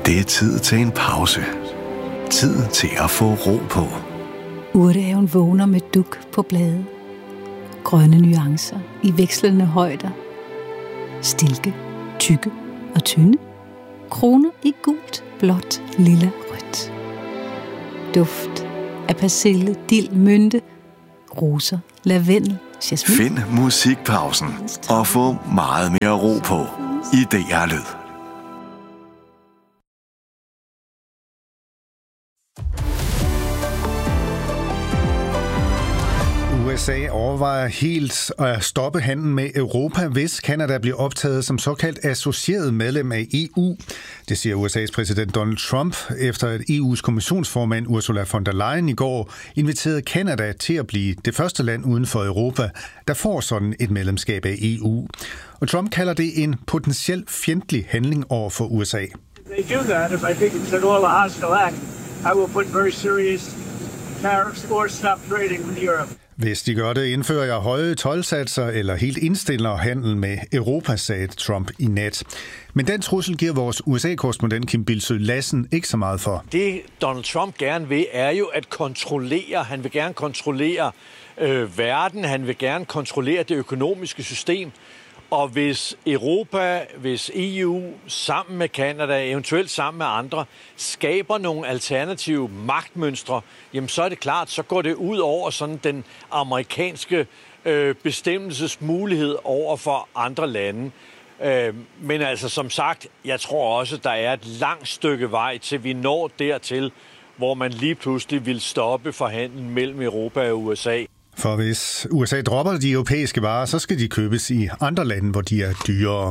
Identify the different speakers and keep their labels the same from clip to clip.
Speaker 1: Det er tid til en pause. Tid til at få ro på.
Speaker 2: Urtehaven vågner med duk på blade. Grønne nuancer i vekslende højder. Stilke, tykke og tynde. Kroner i gult, blåt, lilla, rødt. Duft af persille, dild, mynte, roser, lavendel, jasmin.
Speaker 1: Find musikpausen og få meget mere ro på i DR Lyd.
Speaker 3: USA overvejer helt at stoppe handlen med Europa, hvis Canada bliver optaget som såkaldt associeret medlem af EU. Det siger USA's præsident Donald Trump, efter at EU's kommissionsformand Ursula von der Leyen i går inviterede Canada til at blive det første land uden for Europa, der får sådan et medlemskab af EU. Og Trump kalder det en potentielt fjendtlig handling over for USA.
Speaker 4: They do that, if I think it's an all a hostile act, I will put very serious tariffs or stop trading with Europe.
Speaker 3: Hvis de gør det, indfører jeg høje toldsatser eller helt indstiller handel med Europa, sagde Trump i nat. Men den trussel giver vores USA-korrespondent Kim Bildsøe Lassen ikke så meget for.
Speaker 5: Det Donald Trump gerne vil, er jo at kontrollere. Han vil gerne kontrollere verden. Han vil gerne kontrollere det økonomiske system. Og hvis Europa, hvis EU sammen med Canada, eventuelt sammen med andre, skaber nogle alternative magtmønstre, jamen så er det klart, så går det ud over sådan den amerikanske bestemmelsesmulighed over for andre lande. Men altså som sagt, jeg tror også, der er et langt stykke vej til vi når dertil, hvor man lige pludselig vil stoppe forhandlen mellem Europa og USA.
Speaker 3: For hvis USA dropper de europæiske varer, så skal de købes i andre lande, hvor de er dyrere.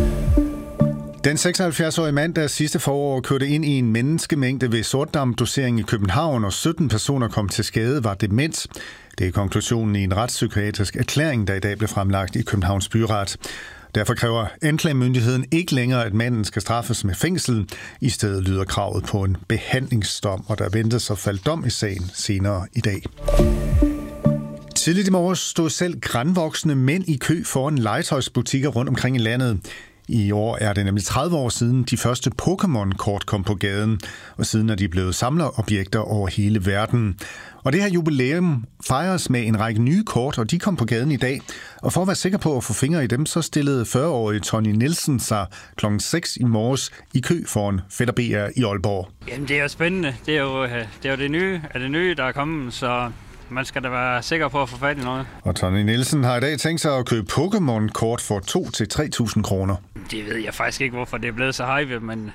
Speaker 3: Den 76-årige mand, der sidste forår kørte ind i en menneskemængde ved Sortdam-dosering i København, og 17 personer kom til skade, var dement. Det er konklusionen i en retspsykiatrisk erklæring, der i dag blev fremlagt i Københavns Byret. Derfor kræver anklagemyndigheden ikke længere, at manden skal straffes med fængsel. I stedet lyder kravet på en behandlingsdom, og der ventes at falde dom i sagen senere i dag. Tidligt i morges stod selv grandvoksne mænd i kø foran legetøjsbutikker rundt omkring i landet. I år er det nemlig 30 år siden de første Pokémon-kort kom på gaden, og siden er de blevet samlerobjekter over hele verden. Og det her jubilæum fejres med en række nye kort, og de kom på gaden i dag. Og for at være sikker på at få fingre i dem, så stillede 40-årige Tony Nielsen sig kl. 6 i morges i kø foran Fætter BR i Aalborg.
Speaker 6: Jamen det er jo spændende. Det er jo det nye, der er kommet, så man skal da være sikker på at få fat i noget. Og
Speaker 3: Tony Nielsen har i dag tænkt sig at købe Pokémon-kort for 2.000 til 3.000 kroner.
Speaker 6: Det ved jeg faktisk ikke, hvorfor det er blevet så hype, men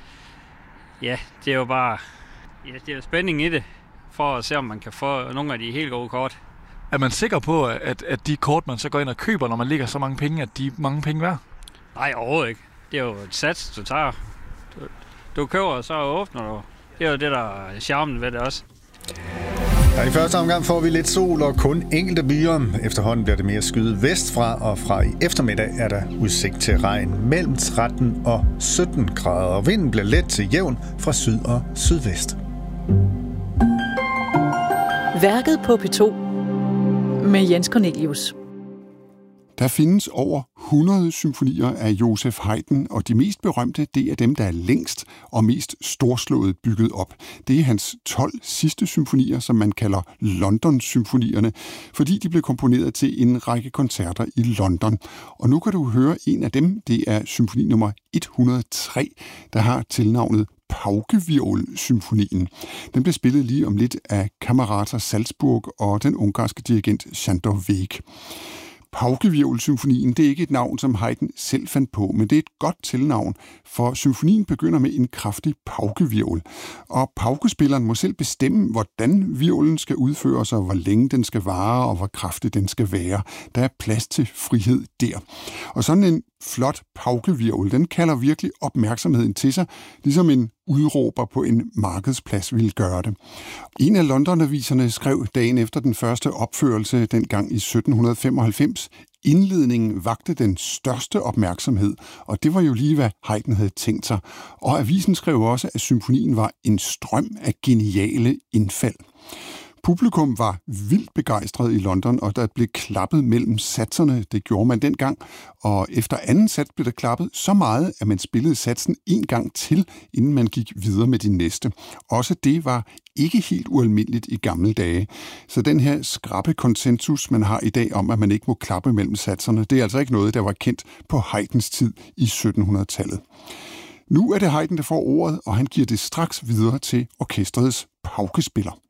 Speaker 6: ja, det er jo bare det er jo spænding i det, for at se, om man kan få nogle af de helt gode kort.
Speaker 7: Er man sikker på, at de kort, man så går ind og køber, når man lægger så mange penge, at de er mange penge værd?
Speaker 6: Nej, overhovedet ikke. Det er jo et sats, du tager. Du køber, og så åbner du. Det er jo det, der er charmen ved det også.
Speaker 3: I første omgang får vi lidt sol og kun enkelte byer. Efterhånden bliver det mere skyet vestfra, og fra i eftermiddag er der udsigt til regn mellem 13 og 17 grader. Og vinden bliver let til jævn fra syd og sydvest.
Speaker 8: Værket på P2 med Jens Cornelius.
Speaker 9: Der findes over 100 symfonier af Joseph Haydn, og de mest berømte, det er dem, der er længst og mest storslået bygget op. Det er hans 12 sidste symfonier, som man kalder London-symfonierne, fordi de blev komponeret til en række koncerter i London. Og nu kan du høre en af dem, det er symfoni nummer 103, der har tilnavnet Paukeviol-symfonien. Den blev spillet lige om lidt af Kamerata Salzburg og den ungarske dirigent Sándor Vég. Paukeviol-symfonien, det er ikke et navn, som Haydn selv fandt på, men det er et godt tilnavn, for symfonien begynder med en kraftig paukeviol. Og paukespilleren må selv bestemme, hvordan violen skal udføres, og hvor længe den skal vare, og hvor kraftig den skal være. Der er plads til frihed der. Og sådan en flot paukeviol, den kalder virkelig opmærksomheden til sig, ligesom en udråber på en markedsplads ville gøre det. En af London-aviserne skrev dagen efter den første opførelse, dengang i 1795, indledningen vagte den største opmærksomhed, og det var jo lige, hvad Haydn havde tænkt sig. Og avisen skrev også, at symfonien var en strøm af geniale indfald. Publikum var vildt begejstret i London, og der blev klappet mellem satserne. Det gjorde man dengang, og efter anden sats blev der klappet så meget, at man spillede satsen en gang til, inden man gik videre med de næste. Også det var ikke helt ualmindeligt i gamle dage. Så den her skrappe konsensus, man har i dag om, at man ikke må klappe mellem satserne, det er altså ikke noget, der var kendt på Haydns tid i 1700-tallet. Nu er det Haydn, der får ordet, og han giver det straks videre til orkestrets paukespiller.